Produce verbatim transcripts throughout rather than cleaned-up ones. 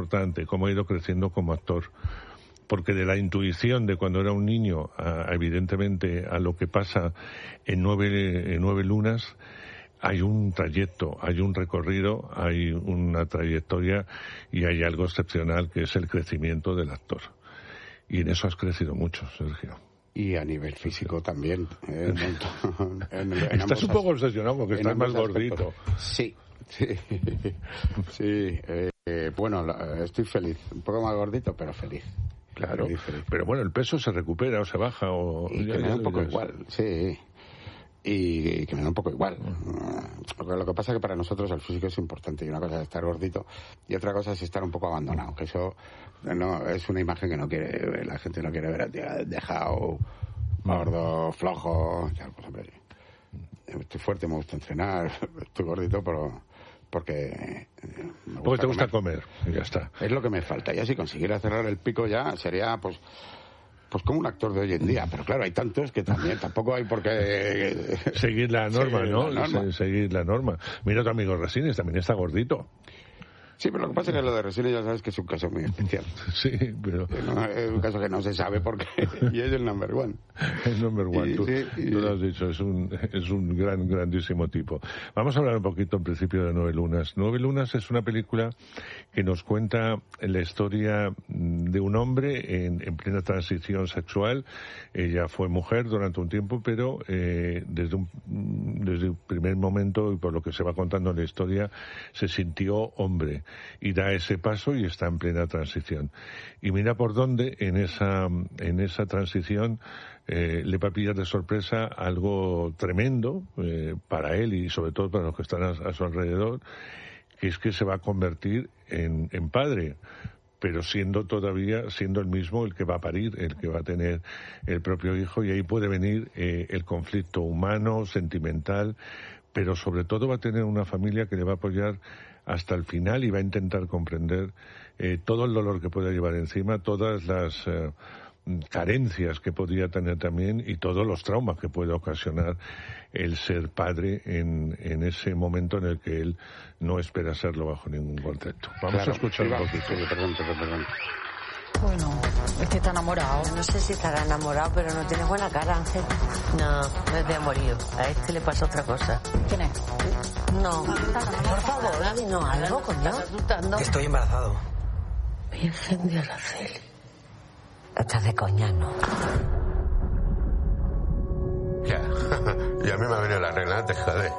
importante, cómo ha ido creciendo como actor. Porque de la intuición de cuando era un niño, a, evidentemente, a lo que pasa en nueve, en nueve lunas, hay un trayecto, hay un recorrido, hay una trayectoria y hay algo excepcional que es el crecimiento del actor. Y en eso has crecido mucho, Sergio. Y a nivel físico también. Eh, en, en, en estás un poco obsesionado porque estás más gordito. Sí, sí. sí eh, bueno, estoy feliz. Un poco más gordito, pero feliz. Claro, feliz, feliz. Pero bueno, el peso se recupera o se baja o... Y ya, que me da un poco dirás. igual, sí. Y que me da un poco igual. Porque lo que pasa es que para nosotros el físico es importante y una cosa es estar gordito y otra cosa es estar un poco abandonado, que eso no es una imagen que no quiere, la gente no quiere ver a ti dejado, gordo, flojo. Pues hombre, estoy fuerte, me gusta entrenar, estoy gordito, pero porque me gusta porque te gusta comer. comer, y ya está. Es lo que me falta. Ya si consiguiera cerrar el pico ya sería pues Pues como un actor de hoy en día, pero claro, hay tantos que también tampoco hay por qué... Seguir la norma, seguir ¿no? La norma. Seguir la norma. Mira, tu amigo Resines también está gordito. Sí, pero lo que pasa es que lo de Resines ya sabes que es un caso muy especial. Sí, pero... No, es un caso que no se sabe por qué, y es el number one. El number one, y, tú, sí, y... tú lo has dicho, es un, es un gran, grandísimo tipo. Vamos a hablar un poquito en principio de Nueve Lunas. Nueve Lunas es una película que nos cuenta la historia de un hombre en, en plena transición sexual. Ella fue mujer durante un tiempo, pero eh, desde, un, desde el primer momento, y por lo que se va contando en la historia, se sintió hombre. Y da ese paso y está en plena transición. Y mira por dónde en esa, en esa transición eh, le va a pillar de sorpresa algo tremendo eh, para él y sobre todo para los que están a, a su alrededor, que es que se va a convertir en, en padre, pero siendo todavía, siendo el mismo el que va a parir, el que va a tener el propio hijo, y ahí puede venir eh, el conflicto humano, sentimental, pero sobre todo va a tener una familia que le va a apoyar hasta el final y va a intentar comprender eh, todo el dolor que pueda llevar encima, todas las eh, carencias que podría tener también y todos los traumas que puede ocasionar el ser padre en, en ese momento en el que él no espera serlo bajo ningún concepto. Vamos claro, a escuchar un poquito. Sí, perdón, perdón, perdón. Bueno, es que está enamorado. No sé si estará enamorado, pero no tiene buena cara, Ángel. No, no es de amorío. A este le pasa otra cosa. ¿Quién es? No, por favor, dinos algo, coño. Estoy embarazado. Virgen de Araceli. Estás de coña, ¿no? Ya, y a mí me ha venido la regla, te jode.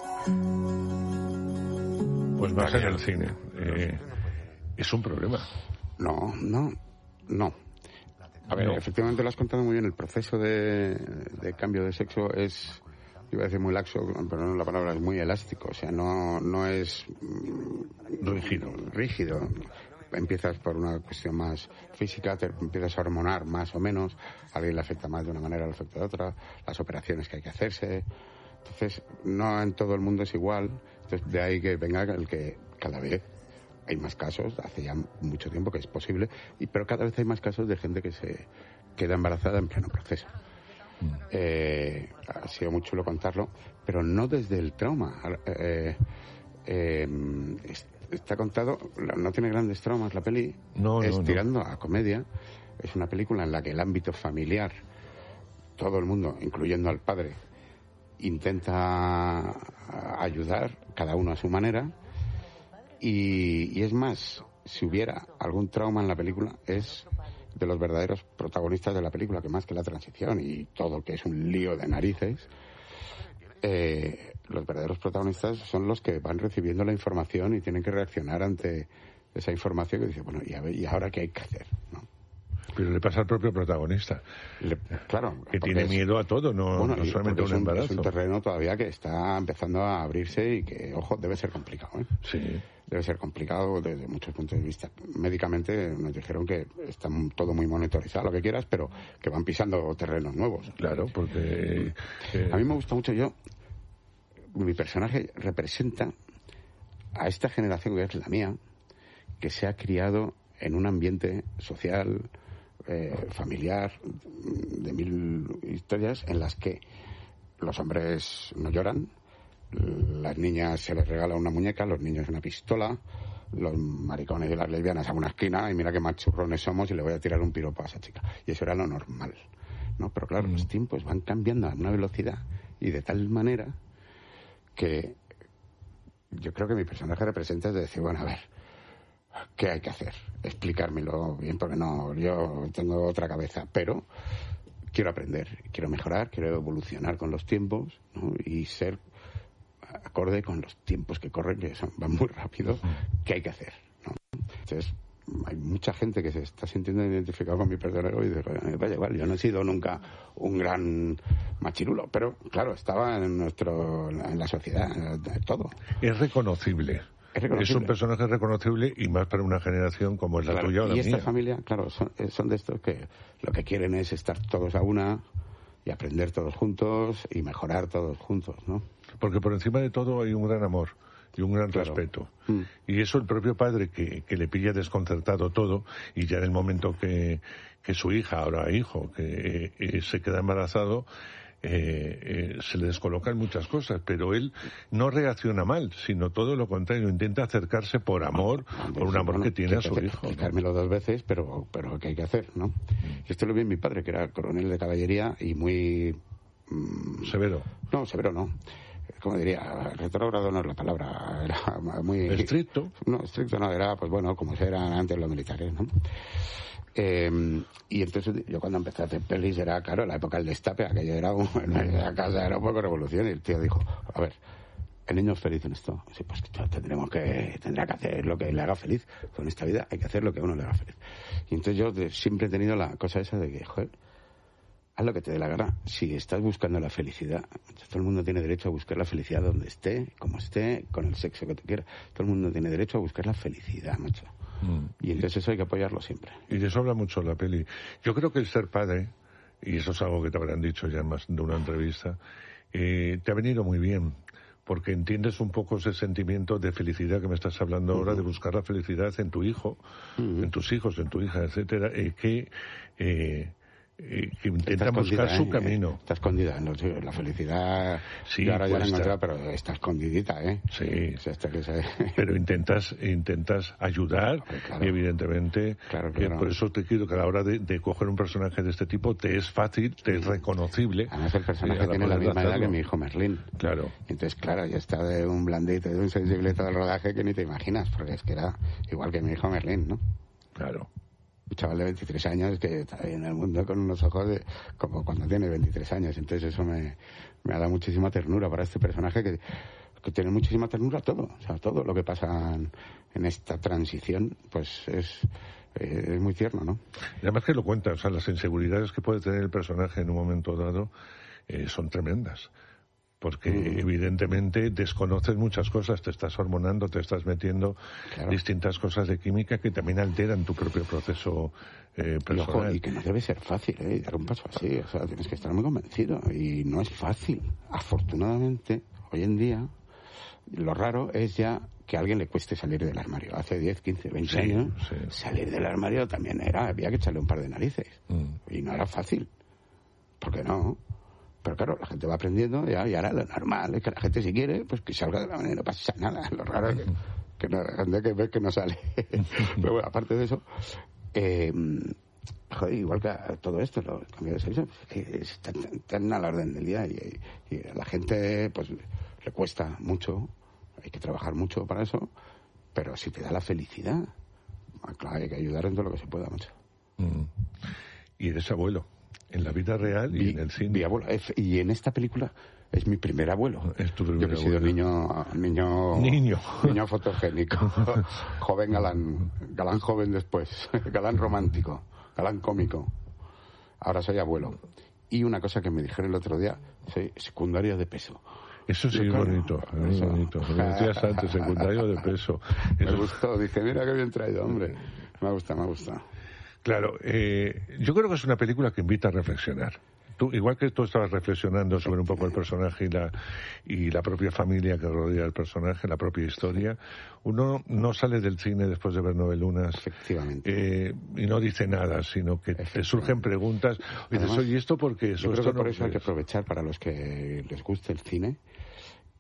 Pues vas en el cine. Eh, es un problema. No, no, no. A ver, No. efectivamente lo has contado muy bien. El proceso de, de cambio de sexo es, iba a decir muy laxo, pero no, la palabra es muy elástico. O sea, no, no es mm, Rígido. rígido. Empiezas por una cuestión más física, te empiezas a hormonar más o menos. A alguien le afecta más de una manera, le afecta de otra. Las operaciones que hay que hacerse. Entonces, no en todo el mundo es igual. Entonces, de ahí que venga el que cada vez hay más casos, hace ya mucho tiempo que es posible, y pero cada vez hay más casos de gente que se queda embarazada en pleno proceso. Mm. Eh, ha sido muy chulo contarlo, pero no desde el trauma. Eh, eh, está contado, no tiene grandes traumas la peli, no, es no, tirando no. a comedia. Es una película en la que el ámbito familiar, todo el mundo, incluyendo al padre, intenta ayudar, cada uno a su manera. Y, y es más, si hubiera algún trauma en la película, es de los verdaderos protagonistas de la película, que más que la transición y todo que es un lío de narices, eh, los verdaderos protagonistas son los que van recibiendo la información y tienen que reaccionar ante esa información que dice, bueno, ¿y, a ver, ¿y ahora qué hay que hacer? ¿No? Pero le pasa al propio protagonista. Le, claro. Que tiene es, miedo a todo, no, bueno, no solamente a un, un embarazo. Es un terreno todavía que está empezando a abrirse y que, ojo, debe ser complicado, ¿eh? Sí. Debe ser complicado desde muchos puntos de vista. Médicamente nos dijeron que está todo muy monitorizado, lo que quieras, pero que van pisando terrenos nuevos. Claro, porque... Eh... A mí me gusta mucho, yo... Mi personaje representa a esta generación que es la mía, que se ha criado en un ambiente social, eh, familiar, de mil historias, en las que los hombres no lloran, las niñas se les regala una muñeca, los niños una pistola, los maricones y las lesbianas a una esquina y mira qué machurrones somos y le voy a tirar un piropo a esa chica. Y eso era lo normal, ¿no? Pero claro, mm. los tiempos van cambiando a una velocidad y de tal manera que yo creo que mi personaje representa es de decir, bueno, a ver, ¿qué hay que hacer? Explicármelo bien, porque no, yo tengo otra cabeza, pero quiero aprender, quiero mejorar, quiero evolucionar con los tiempos, ¿no? Y ser acorde con los tiempos que corren, que son, van muy rápido, ¿qué hay que hacer? ¿No? Entonces, hay mucha gente que se está sintiendo identificada con mi personaje y dice, vaya, igual, yo no he sido nunca un gran machirulo, pero claro, estaba en nuestro en la sociedad, en todo. Es reconocible. Es, es un personaje reconocible y más para una generación como es la claro, tuya o la mía. Y esta mía. familia, claro, son, son de estos que lo que quieren es estar todos a una y aprender todos juntos y mejorar todos juntos, ¿no? Porque por encima de todo hay un gran amor y un gran claro. respeto. Mm. Y eso el propio padre que, que le pilla desconcertado todo y ya en el momento que, que su hija, ahora hijo, que eh, se queda embarazado, Eh, eh, se le descolocan muchas cosas, pero él no reacciona mal, sino todo lo contrario, intenta acercarse por amor, no, por un amor bueno, que tiene que a su hacer, hijo. Explicármelo dos veces, pero, pero ¿qué hay que hacer, no? Mm. Y esto lo vi en mi padre, que era coronel de caballería y muy... Mmm, severo. No, severo no. Como diría, retrógrado no es la palabra, era muy... ¿Estricto? No, estricto no, era, pues bueno, como eran antes los militares, ¿no? Eh, y entonces yo cuando empecé a hacer pelis era, claro, la época del destape, aquello era un, la casa era un poco revolución y el tío dijo, a ver, el niño es feliz en esto, sí, pues tendremos que, tendrá que hacer lo que le haga feliz, con esta vida hay que hacer lo que a uno le haga feliz. Y entonces yo de, siempre he tenido la cosa esa de que, joder, haz lo que te dé la gana. Si estás buscando la felicidad, todo el mundo tiene derecho a buscar la felicidad donde esté, como esté, con el sexo que te quiera. Todo el mundo tiene derecho a buscar la felicidad, macho. Mm. Y entonces eso hay que apoyarlo siempre. Y de eso habla mucho la peli. Yo creo que el ser padre, y eso es algo que te habrán dicho ya en más de una entrevista, eh, te ha venido muy bien, porque entiendes un poco ese sentimiento de felicidad que me estás hablando uh-huh. ahora, de buscar la felicidad en tu hijo, uh-huh. en tus hijos, en tu hija, etcétera, eh, que... Eh, Eh, que intenta buscar su ¿eh? camino. Está escondida, ¿no? La felicidad. Sí, yo ahora ya la he encontrado, pero está escondidita, ¿eh? Sí. O sea, hasta que se... Pero intentas intentas ayudar, claro. Y evidentemente, claro, claro. Eh, por eso te quiero que a la hora de, de coger un personaje de este tipo te es fácil, te sí. es reconocible. Además, el personaje eh, tiene la misma edad que mi hijo Merlín. Claro. Entonces, claro, ya está de un blandito, de un sensible todo el rodaje que ni te imaginas, porque es que era igual que mi hijo Merlín, ¿no? Claro. Un chaval de veintitrés años que está ahí en el mundo con unos ojos de, como cuando tiene veintitrés años. Entonces eso me, me ha dado muchísima ternura para este personaje que, que tiene muchísima ternura todo. O sea, todo lo que pasa en, en esta transición, pues es, eh, es muy tierno, ¿no? Y además que lo cuentas, o sea, las inseguridades que puede tener el personaje en un momento dado eh, son tremendas. Porque mm. evidentemente desconoces muchas cosas, te estás hormonando, te estás metiendo claro. distintas cosas de química que también alteran tu propio proceso eh, personal. Y, ojo, y que no debe ser fácil, ¿eh? Dar un paso así, o sea, tienes que estar muy convencido y no es fácil. Afortunadamente, hoy en día, lo raro es ya que a alguien le cueste salir del armario. Hace diez, quince, veinte sí, años, sí. salir del armario también era, había que echarle un par de narices. Mm. Y no era fácil. ¿Por qué no? Pero claro, la gente va aprendiendo ya, y ahora lo normal es que la gente si quiere, pues que salga de la manera, no pasa nada. Lo raro es que, que no, la gente que ve que no sale. Pero bueno, aparte de eso, eh, joder, igual que todo esto, lo cambio de sexo, que están, están a la orden del día y, y a la gente pues le cuesta mucho, hay que trabajar mucho para eso, pero si te da la felicidad, claro, hay que ayudar en todo lo que se pueda, mucho. Mm. Y eres abuelo. En la vida real y mi, en el cine. Mi abuelo. Y en esta película es mi primer abuelo. Es tu primer Yo que he sido niño, niño, niño, niño fotogénico, joven galán, galán joven después, galán romántico, galán cómico. Ahora soy abuelo. Y una cosa que me dijeron el otro día, soy secundario de peso. Eso sí, es bonito, es bonito. Lo decías antes, secundario de peso. Eso... Me gustó, dije, mira qué bien traído, hombre. Me gusta, me gusta. Claro, eh, yo creo que es una película que invita a reflexionar. Tú, igual que tú estabas reflexionando sobre un poco el personaje y la, y la propia familia que rodea al personaje, la propia historia, uno no sale del cine después de ver Novelunas. Efectivamente. Eh, y no dice nada, sino que te surgen preguntas. Y dices, oye, ¿esto por qué? Yo creo esto que por no eso hay que aprovechar para los que les guste el cine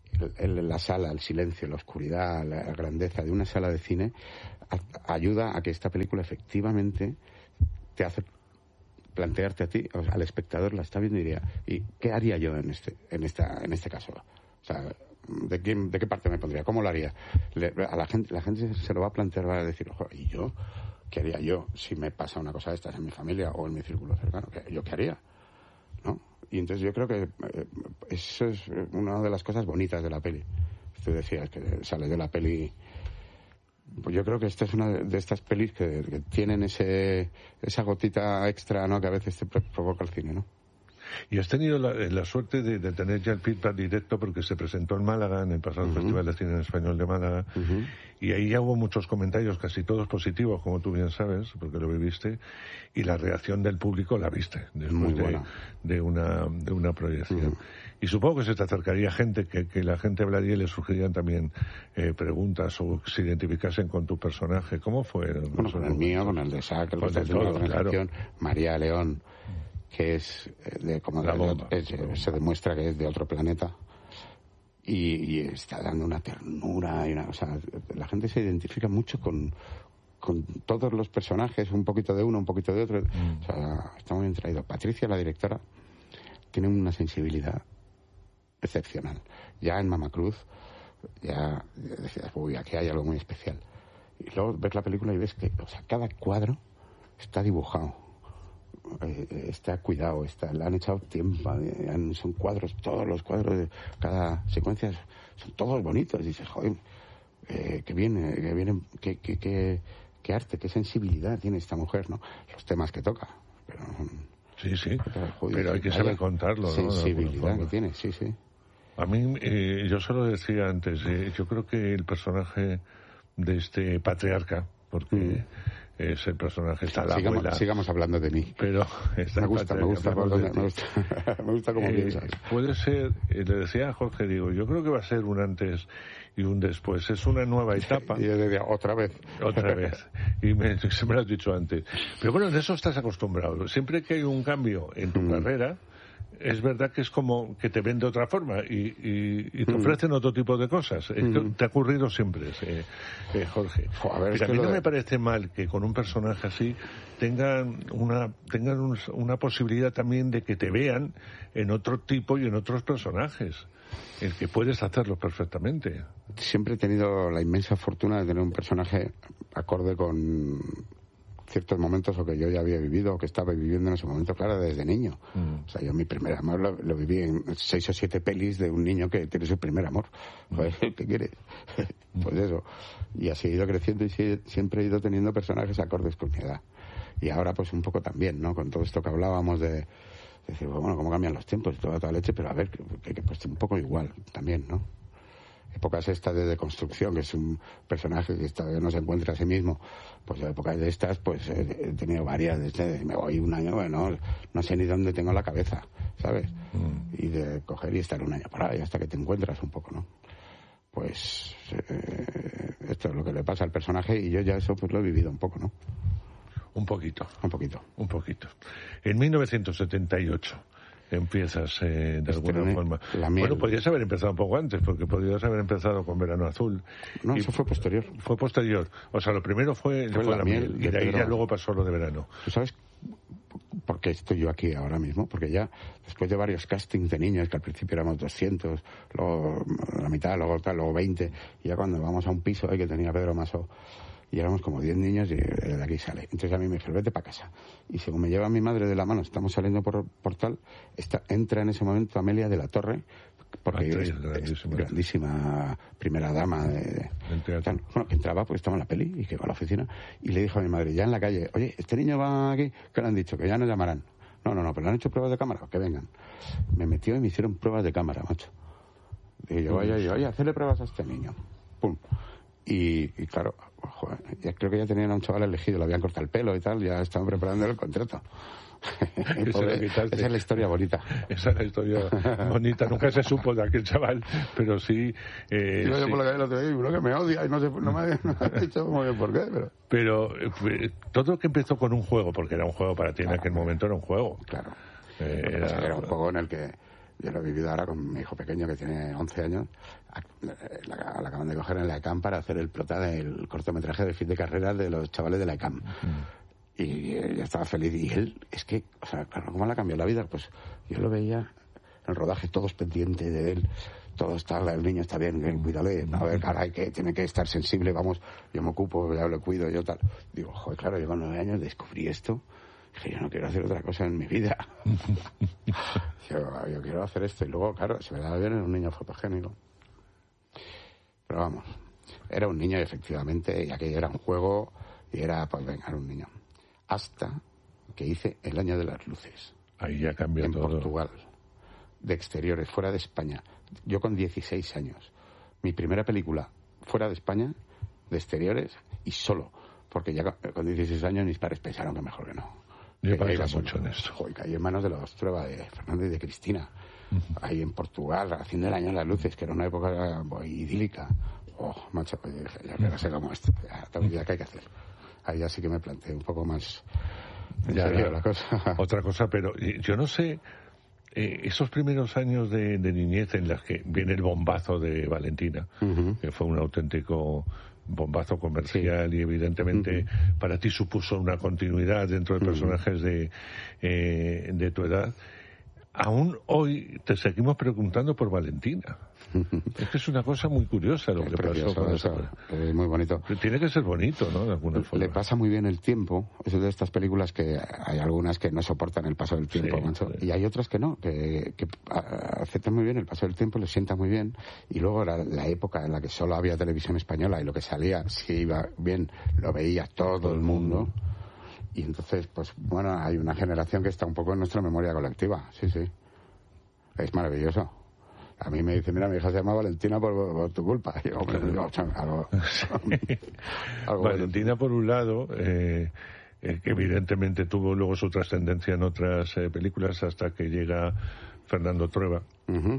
el, el, la sala, el silencio, la oscuridad, la, la grandeza de una sala de cine a, ayuda a que esta película efectivamente te hace plantearte a ti, o sea, al espectador la está viendo y diría, ¿y qué haría yo en este, en esta, en este caso? O sea, ¿de qué, de qué parte me pondría? ¿Cómo lo haría? Le, a la gente, la gente se lo va a plantear, va a decir, ojo, ¿y yo? ¿Qué haría yo si me pasa una cosa de estas en mi familia o en mi círculo cercano? ¿Yo qué haría? ¿No? Y entonces yo creo que eh, eso es una de las cosas bonitas de la peli. Tú decías que sale de la peli. Pues yo creo que esta es una de estas pelis que, que tienen ese esa gotita extra, ¿no?, que a veces te provoca el cine, ¿no? Y has tenido la, la suerte de, de tener ya el feedback directo porque se presentó en Málaga, en el pasado uh-huh. Festival de Cine en Español de Málaga, uh-huh. y ahí ya hubo muchos comentarios, casi todos positivos, como tú bien sabes, porque lo viviste, y la reacción del público la viste después de, de, una, de una proyección. Uh-huh. Y supongo que se te acercaría gente, que, que la gente hablaría y le surgirían también eh, preguntas o se identificasen con tu personaje. ¿Cómo fue? Bueno, con el mío, con el de Sac, el de todo, claro. María León, que es, de, como de, es, se demuestra que es de otro planeta y, y está dando una ternura y una, o sea, la gente se identifica mucho con, con todos los personajes, un poquito de uno, un poquito de otro, mm. o sea, está muy bien traído. Patricia, la directora, tiene una sensibilidad excepcional. Ya en Mamacruz ya decías, uy, aquí hay algo muy especial, y luego ves la película y ves que, o sea, cada cuadro está dibujado, está cuidado, está, le han echado tiempo, han, son cuadros, todos los cuadros de cada secuencia son todos bonitos, y dices, joder, eh, que viene, que viene, que, que, que, que arte, qué sensibilidad tiene esta mujer, ¿no? Los temas que toca, pero sí, sí, joder, pero hay que saber contarlo, ¿no? Sensibilidad que tiene, sí, sí. A mí, eh, yo se lo decía antes, eh, yo creo que el personaje de este patriarca, porque mm. es el personaje, está la sigamos, abuela. Sigamos hablando de mí. Pero me gusta, me gusta, me gusta, me gusta, me gusta como eh, piensas. Puede ser, eh, le decía a Jorge, digo, yo creo que va a ser un antes y un después. Es una nueva etapa. Y yo decía, otra vez. Otra vez. Y me, se me lo has dicho antes. Pero bueno, de eso estás acostumbrado. Siempre que hay un cambio en tu mm. carrera, es verdad que es como que te ven de otra forma y, y, y te mm. ofrecen otro tipo de cosas. Mm. Te ha ocurrido siempre, eh, eh, Jorge. Jo, a ver, es a que mí no de... me parece mal que con un personaje así tengan una tengan un, una posibilidad también de que te vean en otro tipo y en otros personajes, el que puedes hacerlo perfectamente. Siempre he tenido la inmensa fortuna de tener un personaje acorde con ciertos momentos o que yo ya había vivido o que estaba viviendo en ese momento, claro, desde niño. Mm. O sea, yo mi primer amor lo, lo viví en seis o siete pelis de un niño que tiene su primer amor. Joder, ¿qué quiere? Pues eso. Y así he ido creciendo y sí, siempre he ido teniendo personajes acordes con mi edad. Y ahora pues un poco también, ¿no? Con todo esto que hablábamos de, de decir, bueno, cómo cambian los tiempos y toda, toda leche, pero a ver, que, que pues un poco igual también, ¿no? Épocas estas de deconstrucción, que es un personaje que todavía no se encuentra a sí mismo, pues épocas de estas, pues he, he tenido varias, desde me voy un año, bueno, no sé ni dónde tengo la cabeza, ¿sabes? Mm. Y de coger y estar un año por ahí hasta que te encuentras un poco, ¿no? Pues eh, esto es lo que le pasa al personaje y yo ya eso pues lo he vivido un poco, ¿no? Un poquito. Un poquito. Un poquito. En mil novecientos setenta y ocho empiezas eh, de alguna Estrené forma. La miel. Bueno, podrías haber empezado un poco antes, porque podrías haber empezado con Verano Azul. No, y eso fue posterior. Fue posterior. O sea, lo primero fue, fue, fue la, la miel, miel y de ahí Pedro... ya luego pasó lo de Verano. ¿Tú sabes por qué estoy yo aquí ahora mismo? Porque ya después de varios castings de niños, que al principio éramos doscientos, luego la mitad, luego tal, luego veinte, y ya cuando vamos a un piso ahí que tenía Pedro Maso, y éramos como diez niños y de aquí sale. Entonces a mí me dijo, vete para casa. Y según me lleva mi madre de la mano, estamos saliendo por portal, está, entra en ese momento Amelia de la Torre, porque es, es grandísima primera dama de, de tal. Bueno, que entraba porque estaba en la peli y que iba a la oficina y le dijo a mi madre, ya en la calle, oye, este niño va aquí, que le han dicho, que ya nos llamarán. No, no, no, pero le han hecho pruebas de cámara, que vengan. Me metió y me hicieron pruebas de cámara, macho. Y yo, vaya, yo, oye, hacerle pruebas a este niño. Pum. Y, y claro, joder, ya creo que ya tenían a un chaval elegido, le habían cortado el pelo y tal, ya estaban preparando el contrato. Pobre, esa es la historia bonita. Esa es la historia bonita. Nunca se supo de aquel chaval, pero sí. Eh, yo sí. por la calle lo tenía y uno que me odia y no, se, no, me, no me ha dicho muy bien por qué. Pero, pero eh, todo lo que empezó con un juego, porque era un juego para ti en claro, aquel momento, era un juego. Claro. Eh, era... era un juego en el que Yo lo he vivido ahora con mi hijo pequeño que tiene once años. La, la acaban de coger en la ECAM para hacer el prota del cortometraje de fin de carrera de los chavales de la ECAM. Mm. Y él estaba feliz. Y él, es que, o sea, claro, ¿cómo le ha cambiado la vida? Pues yo lo veía en el rodaje, todos pendientes de él. Todo está, el niño está bien, cuídale. A ver, caray, que tiene que estar sensible, vamos, yo me ocupo, ya lo cuido, yo tal. Digo, joder, claro, llevo nueve años, descubrí esto. Dije, yo no quiero hacer otra cosa en mi vida. yo, yo quiero hacer esto. Y luego, claro, se me daba bien, era un niño fotogénico. Pero vamos, era un niño, efectivamente, y aquello era un juego, y era, pues venga, era un niño. Hasta que hice El Año de las Luces. Ahí ya cambió en todo. En Portugal, de exteriores, fuera de España. Yo con dieciséis años. Mi primera película fuera de España, de exteriores, y solo. Porque ya con dieciséis años mis padres pensaron que mejor que no. Yo pasa mucho en esto. Joder, caí en manos de los Trueba, de Fernando y de Cristina. Uh-huh. Ahí en Portugal, haciendo El Año de las Luces, que era una época pues, idílica. Oh, macho, pues dije, ya que no sé cómo esto, ya, ya que hay que hacer. Ahí ya sí que me planteé un poco más en ya, serio la cosa. Otra cosa, pero yo no sé, eh, esos primeros años de, de niñez en las que viene el bombazo de Valentina, uh-huh. que fue un auténtico bombazo comercial, sí. Y evidentemente uh-huh. para ti supuso una continuidad dentro de personajes uh-huh. de, eh, de tu edad. Aún hoy te seguimos preguntando por Valentina. Es que es una cosa muy curiosa lo es que precioso, pasó con eso, es muy bonito. Tiene que ser bonito, ¿no? De alguna forma. Le pasa muy bien el tiempo. Es de estas películas que hay algunas que no soportan el paso del tiempo, sí, sí. Y hay otras que no, que, que aceptan muy bien el paso del tiempo, les sienta muy bien. Y luego la, la época en la que solo había televisión española y lo que salía, si iba bien, lo veía todo el mundo. Y entonces, pues bueno, hay una generación que está un poco en nuestra memoria colectiva. Sí, sí. Es maravilloso. A mí me dice, mira, mi hija se llama Valentina por, por tu culpa. Y yo, hombre, digo, algo, sí. algo Valentina, bueno. Por un lado, eh, eh, que evidentemente tuvo luego su trascendencia en otras eh, películas hasta que llega Fernando Trueba. Uh-huh.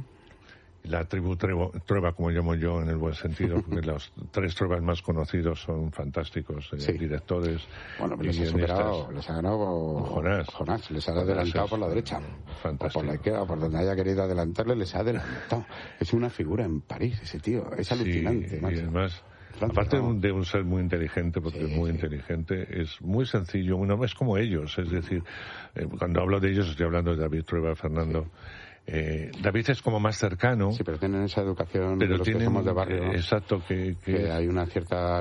La tribu Trueba, Trueba, como llamo yo, en el buen sentido, porque los tres Truebas más conocidos son fantásticos, eh, sí. directores. Bueno, pero les ha superado, les ha ganado Jonás. Jonás, les ha adelantado por la derecha. Fantástico. O por la izquierda, por donde haya querido adelantarle, les ha adelantado. Es una figura en París, ese tío. Es alucinante, sí, macho. Y además, aparte de un, de un ser muy inteligente, porque sí, es muy sí. inteligente, es muy sencillo. Uno es como ellos, es decir, eh, cuando hablo de ellos estoy hablando de David Trueba, Fernando. Sí. Eh, David es como más cercano. Sí, pero tienen esa educación pero de los tienen, que somos de barrio. Eh, exacto, que, que... que hay una cierta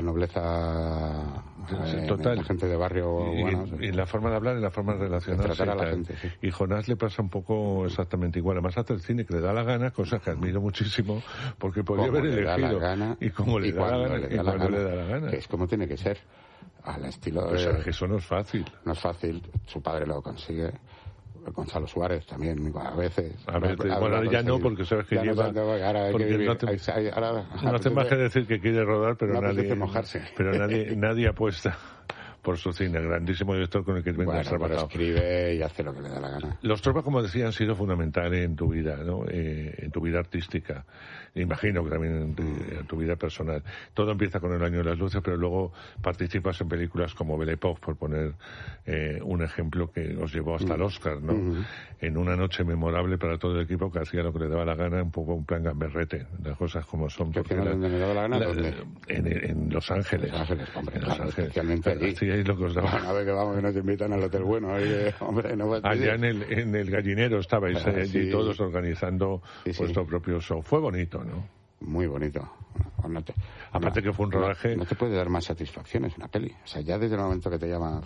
nobleza eh, total. En la gente de barrio. Y, bueno, y, y la forma de hablar, en la forma de relacionarse. De tratar a la gente, sí. Y Jonás le pasa un poco exactamente igual. Además hace el cine que le da la gana, cosa que admiro muchísimo, porque podría haber elegido. Gana, y como le, y da la gana, le y da la cuando gana, le da la gana. Que es como tiene que ser. Al estilo pues de... que eso no es fácil. No es fácil. Su padre lo consigue. Gonzalo Suárez también, a veces. A veces, a bueno, ya no, porque sabes que ya lleva... No, ahora hay que vivir, no te, hay, hay, ahora, no te más que decir que quiere rodar, pero no nadie... mojarse. Pero nadie, nadie apuesta por su cine, grandísimo director con el que bueno, has trabajado. Escribe y hace lo que le da la gana. Los Trueba, como decía, han sido fundamentales en tu vida, ¿no? Eh, en tu vida artística. Imagino que también en tu, mm. en tu vida personal. Todo empieza con El Año de las Luces, pero luego participas en películas como Belle Époque, por poner eh, un ejemplo que os llevó hasta mm. el Oscar, ¿no? Mm. En una noche memorable para todo el equipo que hacía lo que le daba la gana, un poco un plan gamberrete, las cosas como son. ¿Qué final donde le daba la gana? La, ¿Dónde? En, en Los Ángeles. Los Ángeles, hombre, en claro, Los Ángeles. Especialmente allí. Sí, ahí lo que os daba. Bueno, a ver que vamos, que nos invitan al hotel bueno, ahí, eh, hombre, no va a allá en el, en el gallinero estabais ah, allí sí. todos organizando sí, sí. vuestro propio show. Fue bonito, ¿no? Muy bonito. No, no te, Aparte no, que fue un rodaje... No, no te puede dar más satisfacciones una peli. O sea, ya desde el momento que te llama,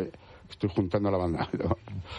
estoy juntando la banda. ¿no?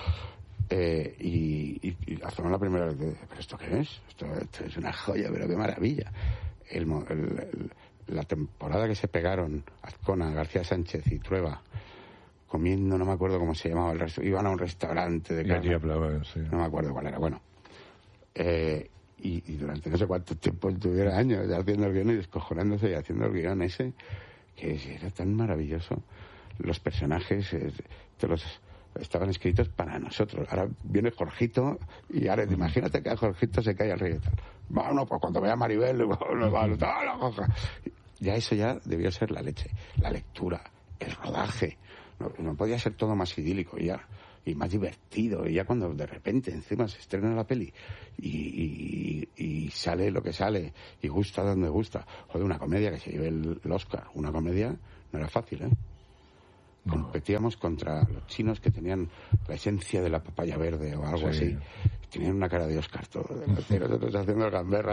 Eh, y, y, y hacemos la primera vez, de, ¿pero esto qué es? Esto, esto es una joya, pero qué maravilla. El, el, el, la temporada que se pegaron Azcona, García Sánchez y Trueba, comiendo, no me acuerdo cómo se llamaba el resto, iban a un restaurante de carne. Y allí hablaban, sí. No me acuerdo cuál era, bueno. Eh, y, y durante no sé cuánto tiempo tuviera años haciendo el guión y descojonándose y haciendo el guión ese, que era tan maravilloso. Los personajes eh, te los estaban escritos para nosotros. Ahora viene Jorgito y ahora uh-huh. imagínate que a Jorgito se cae al río y tal. Bueno, pues cuando vea a Maribel le va a... Ya eso ya debió ser la leche. La lectura, el rodaje, no, no podía ser todo más idílico ya, y más divertido. Y ya cuando de repente encima se estrena la peli y, y, y sale lo que sale y gusta donde gusta. Joder, una comedia que se lleve el, el Oscar. Una comedia no era fácil, ¿eh? No. Competíamos contra los chinos que tenían la esencia de la papaya verde o algo sí. así. Tenían una cara de Oscar todo, de nosotros haciendo el gamberra.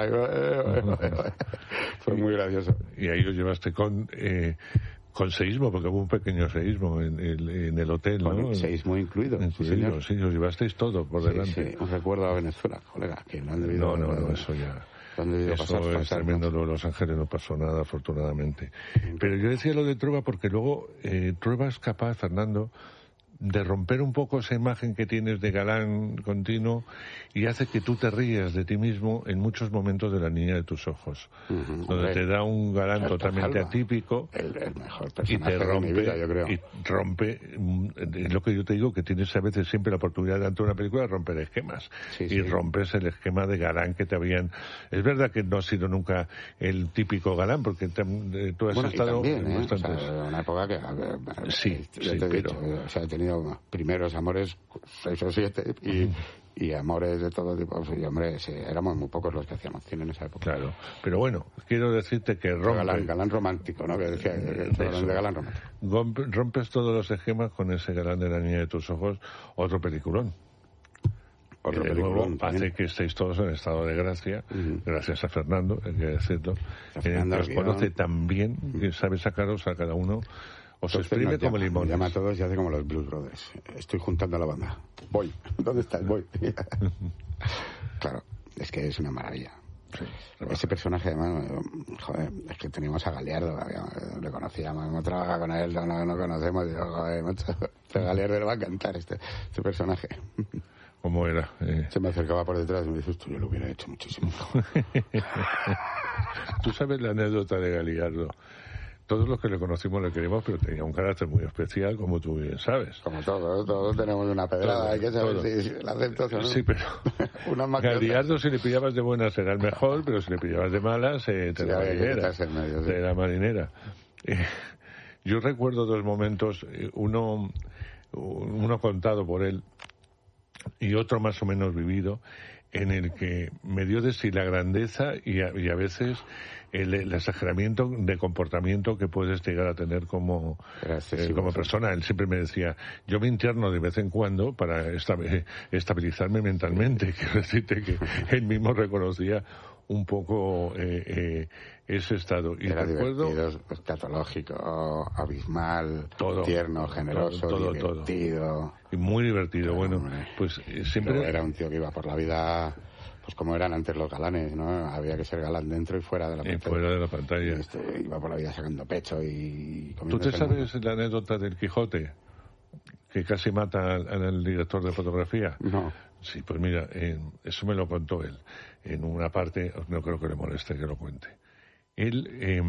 Fue muy gracioso. Y ahí lo llevaste con eh, con seísmo, porque hubo un pequeño seísmo en el, en el hotel, ¿no? Con seísmo incluido. Incluido, sí, sí, os llevasteis todo por sí, delante. Sí, un recuerdo a Venezuela, colega, que no han debido... No, no, no, eso ya... Eso es tremendo, lo de Los Ángeles no pasó nada, afortunadamente. Pero yo decía lo de Trueba porque luego eh, Trueba es capaz, Fernando, de romper un poco esa imagen que tienes de galán continuo y hace que tú te rías de ti mismo en muchos momentos de La niña de tus ojos, uh-huh, donde hombre, te da un galán totalmente Alba, atípico el, el mejor personaje y te rompe, de mi vida, yo creo. Y rompe, es lo que yo te digo, que tienes a veces siempre la oportunidad de ante una película de romper esquemas sí, y sí. rompes el esquema de galán que te habían... Es verdad que no has sido nunca el típico galán, porque te, tú has bueno, estado también, en ¿eh? bastantes... O sea, una época que... A ver, sí, te sí, he pero... dicho, o sea, he tenido primeros amores, seis o siete, y, uh-huh. y amores de todo tipo. Y, hombre, sí, éramos muy pocos los que hacíamos cine en esa época. Claro, pero bueno, quiero decirte que rompe... Galán, galán romántico, ¿no? Que decía, que galán de galán romántico. Rompes todos los esquemas con ese galán de La niña de tus ojos, otro peliculón. Otro que de peliculón nuevo hace que estéis todos en estado de gracia, uh-huh. gracias a Fernando, hay que decirlo, en el que os conoce tan bien, uh-huh. que sabe sacaros a cada uno. Os Entonces exprime como limones. Llama a todos y hace como los Blues Brothers. Estoy juntando a la banda. Voy. ¿Dónde estás? Voy. Claro, es que es una maravilla. Sí, ese personaje, además, joder, es que teníamos a Galiardo, le conocíamos, hemos trabajado con él, no, no conocemos, y digo, joder, macho, este Galiardo le va a encantar este, este personaje. ¿Cómo era? Eh... Se me acercaba por detrás y me dice, esto yo lo hubiera hecho muchísimo. ¿Tú sabes la anécdota de Galiardo? Todos los que le conocimos le queríamos, pero tenía un carácter muy especial, como tú bien sabes. Como todos, todos tenemos una pedrada, todo, hay que saber todo. Si, si la aceptas o no. Sí, pero una Galiardo, si le pillabas de buenas era el mejor, pero si le pillabas de malas, eh, te sí, la marinera. Medio, sí. De la marinera. Eh, yo recuerdo dos momentos, uno, uno contado por él y otro más o menos vivido, en el que me dio de sí la grandeza y a, y a veces el, el exageramiento de comportamiento que puedes llegar a tener como, eh, como persona. Él siempre me decía, yo me interno de vez en cuando para estabilizarme mentalmente. Quiero decirte que él mismo reconocía un poco eh, eh, ese estado. Y era recuerdo, divertido, escatológico, abismal, todo, tierno, generoso, todo, todo, divertido. Todo. Y muy divertido. Pero, bueno, hombre, pues eh, siempre... Pero era un tío que iba por la vida... Pues como eran antes los galanes, ¿no? Había que ser galán dentro y fuera de la pantalla. Y fuera de la pantalla. Este, iba por la vida sacando pecho y... ¿Tú te sabes la anécdota del Quijote? Que casi mata al, al director de fotografía. No. Sí, pues mira, eh, eso me lo contó él. En una parte, no creo que le moleste que lo cuente. Él, eh,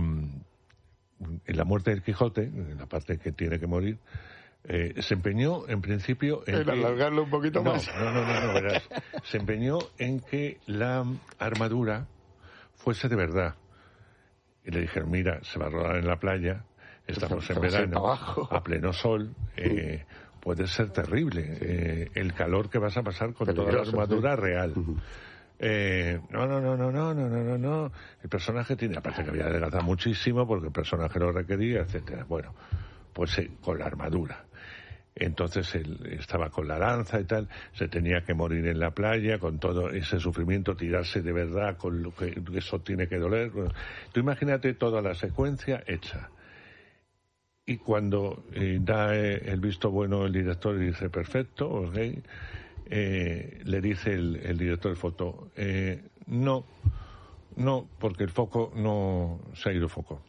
en la muerte del Quijote, en la parte que tiene que morir, Eh, se empeñó en principio en, en que, alargarlo un poquito no, más. No, no, no, no, verás. Se empeñó en que la armadura fuese de verdad. Y le dijeron, mira, se va a rodar en la playa, estamos se, en se verano, a pleno sol, eh, puede ser terrible eh, el calor que vas a pasar con Peligroso, toda la armadura sí. real. Uh-huh. Eh, no, no, no, no, no, no, no, no, no. El personaje tiene, aparte que había adelgazado muchísimo porque el personaje lo requería, etcétera. Bueno, pues eh, con la armadura. Entonces él estaba con la lanza y tal, se tenía que morir en la playa con todo ese sufrimiento, tirarse de verdad con lo que eso tiene que doler. Tú imagínate toda la secuencia hecha. Y cuando eh, da eh, el visto bueno el director y dice, perfecto, ok, eh, le dice el, el director de foto, eh, no, no, porque el foco no se ha ido foco.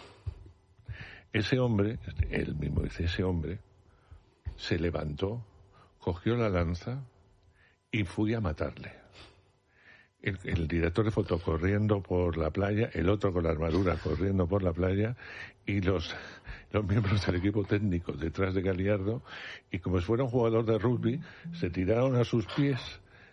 Ese hombre, él mismo dice, ese hombre se levantó, cogió la lanza y fui a matarle. El, el director de foto corriendo por la playa, el otro con la armadura corriendo por la playa y los, los miembros del equipo técnico detrás de Galiardo y como si fuera un jugador de rugby se tiraron a sus pies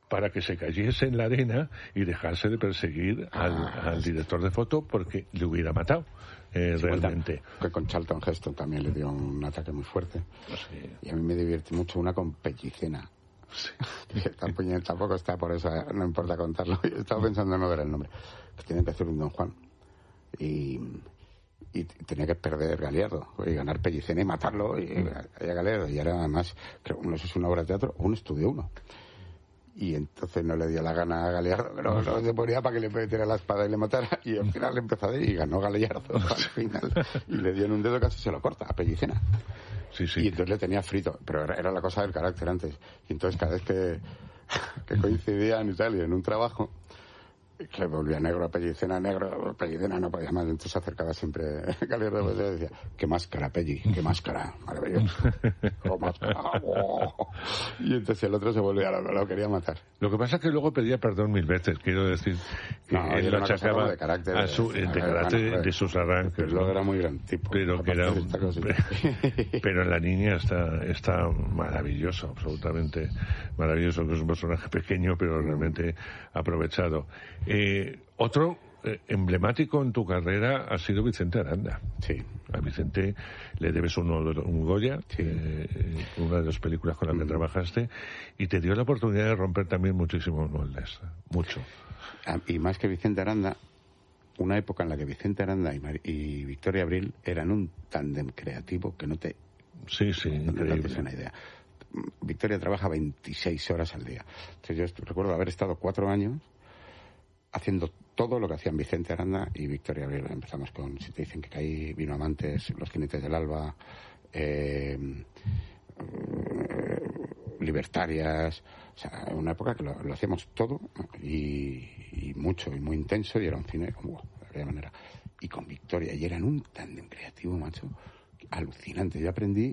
para que se cayese en la arena y dejase de perseguir al, Ah, al director de foto porque le hubiera matado eh, Sí, realmente. Que con Charlton Heston también le dio un ataque muy fuerte. Sí. Y a mí me divierte mucho una con Pellicena. Tampoco, tampoco está por eso, no importa contarlo. Yo estaba pensando en no ver el nombre. Que tienen que hacer un Don Juan. Y, y tenía que perder Galiardo. Y ganar Pellicena y matarlo. Y a Galiardo. Y era además, creo, no sé si es una obra de teatro o un estudio uno. Y entonces no le dio la gana a Galiardo, pero no, no se ponía para que le metiera la espada y le matara. Y al final empezó a ir y ganó Galiardo al final. Y le dio en un dedo, casi se lo corta a Pellicena. Sí, sí. Y entonces le tenía frito, pero era, era la cosa del carácter antes. Y entonces cada vez que, que coincidían y tal, y en un trabajo, que volvía negro a Pellicena, negro, Pellicena no podía más, entonces se acercaba siempre Galiardo pues, y decía, qué máscara, Pelli, qué máscara, maravilloso, oh, máscara, oh. Y entonces el otro se volvía, lo, lo quería matar. Lo que pasa es que luego pedía perdón mil veces, quiero decir, que No, él era lo una cosa achacaba como de carácter, a su, de- de, a ver, carácter bueno, de sus arranques, Pero luego ¿no? era muy gran tipo. Pero que aparte era de un- esta cosita. pero la niña está está maravilloso, absolutamente maravilloso, que es un personaje pequeño pero realmente aprovechado. Eh, otro eh, emblemático en tu carrera ha sido Vicente Aranda. Sí. A Vicente le debes un, un Goya, Sí. eh, una de las películas con las que trabajaste, y te dio la oportunidad de romper también muchísimos moldes, mucho. Ah, y más que Vicente Aranda, una época en la que Vicente Aranda y, Mar- y Victoria Abril eran un tándem creativo que no te, Sí, sí, no te haces increíble. una idea. Victoria trabaja veintiséis horas al día. Entonces yo est- recuerdo haber estado cuatro años haciendo todo lo que hacían Vicente Aranda y Victoria Abril. Empezamos con Si te dicen que caí, Vino Amantes, Los jinetes del alba, eh, eh, Libertarias. O sea, una época que lo, lo hacíamos todo y, y mucho y muy intenso, y era un cine como de aquella manera. Y con Victoria, y eran un tándem creativo, macho, alucinante. Yo aprendí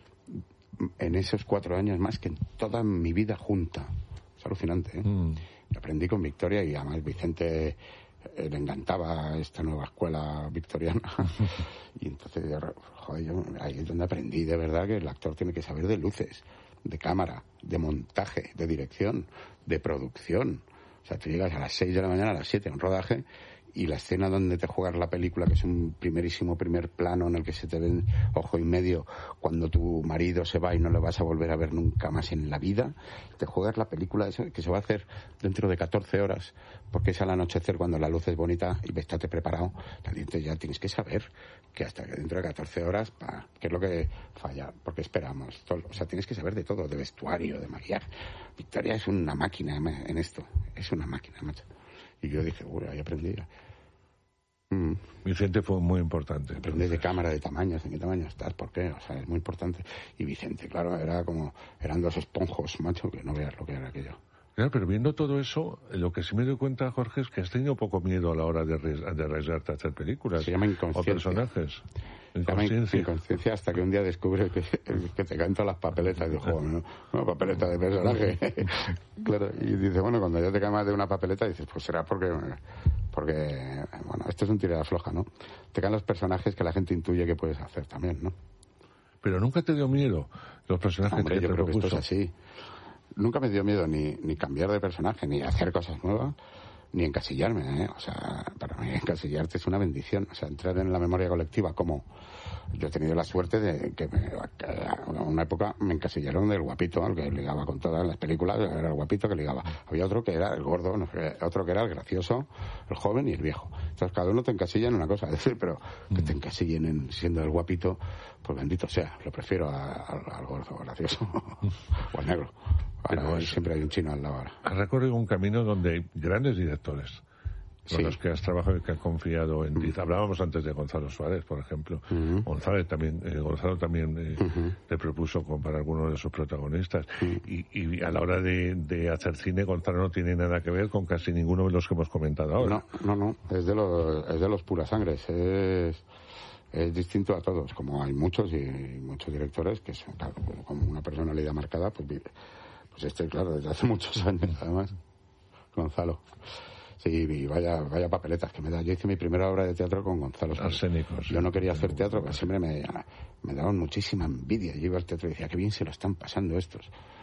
en esos cuatro años más que en toda mi vida junta. Es alucinante, ¿eh? Mm. Aprendí con Victoria y además Vicente eh, le encantaba esta nueva escuela victoriana. Y entonces, yo, joder, yo, ahí es donde aprendí de verdad que el actor tiene que saber de luces, de cámara, de montaje, de dirección, de producción. O sea, tú llegas a las seis de la mañana, a las siete, a un rodaje, y la escena donde te juegas la película, que es un primerísimo primer plano en el que se te ven ojo y medio cuando tu marido se va y no lo vas a volver a ver nunca más en la vida, te juegas la película eso, que se va a hacer dentro de catorce horas, porque es al anochecer cuando la luz es bonita y estate preparado. Entonces ya tienes que saber que hasta que dentro de catorce horas, pa, ¿qué es lo que falla? Porque esperamos. Todo, o sea, tienes que saber de todo, de vestuario, de maquillaje. Victoria es una máquina en esto, es una máquina, macho. Y yo dije, uy, ahí aprendí. Mm. Vicente fue muy importante. Aprendí de cámara, de tamaños, de qué tamaño estás, por qué, o sea, es muy importante. Y Vicente, claro, era como, eran dos esponjos, macho, que no veas lo que era aquello. Claro, pero viendo todo eso, lo que sí me doy cuenta, Jorge, es que has tenido poco miedo a la hora de, arries- de arriesgarte a hacer películas Se llama o inconsciencia. personajes. Se llama Inconsciencia. inconsciencia hasta que un día descubres que, que te caen todas las papeletas. Y digo, joder, no, una papeleta de personaje. Claro, y dice, bueno, cuando ya te cae más de una papeleta, dices, pues será porque, porque, bueno, esto es un tirada floja, ¿no? Te caen los personajes que la gente intuye que puedes hacer también, ¿no? Pero nunca te dio miedo los personajes Hombre, que yo te creo que esto propuso. es así. Nunca me dio miedo ni, ni cambiar de personaje, ni hacer cosas nuevas, ni encasillarme, ¿eh? O sea, para mí encasillarte es una bendición. O sea, entrar en la memoria colectiva como... Yo he tenido la suerte de que, me, que en una época me encasillaron del guapito, al que ligaba con todas las películas, era el guapito que ligaba. Había otro que era el gordo, no sé, otro que era el gracioso, el joven y el viejo. Entonces cada uno te encasilla en una cosa, es decir, pero que te encasillen en siendo el guapito, pues bendito sea, lo prefiero a- a- al gordo gracioso o al negro. Ahora, Pero hoy eso- siempre hay un chino al lado ahora. Has recorrido un camino donde hay grandes directores con Sí. los que has trabajado y que han confiado en ti. Hablábamos antes de Gonzalo Suárez, por ejemplo. Ujú. Gonzalo también, eh, Gonzalo también eh, Ujú. te propuso con- para algunos de sus protagonistas. Y, y a la hora de, de hacer cine, Gonzalo no tiene nada que ver con casi ninguno de los que hemos comentado ahora. No, no, no, es de los, es de los puras sangres, es, es distinto a todos, como hay muchos y muchos directores que son, claro, como una personalidad marcada, pues, vi- pues este, claro, desde hace muchos años, además, Gonzalo. Sí, y vaya, vaya papeletas que me da. Yo hice mi primera obra de teatro con Gonzalo Suárez. Arsénicos. Yo no quería hacer teatro, pero siempre me, me daban muchísima envidia. Yo iba al teatro y decía, qué bien se lo están pasando estos.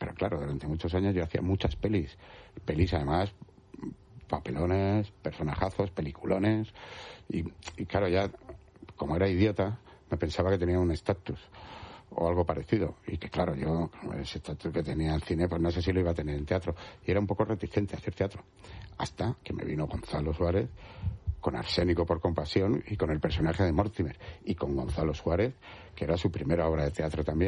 Pero claro, durante muchos años yo hacía muchas pelis. Pelis además, papelones, personajazos, peliculones. Y, y claro, ya como era idiota, me pensaba que tenía un estatus o algo parecido. Y que claro, yo ese estatus que tenía en cine, pues no sé si lo iba a tener en teatro. Y era un poco reticente a hacer teatro. Hasta que me vino Gonzalo Suárez con Arsénico por compasión y con el personaje de Mortimer. Y con Gonzalo Suárez, que era su primera obra de teatro también.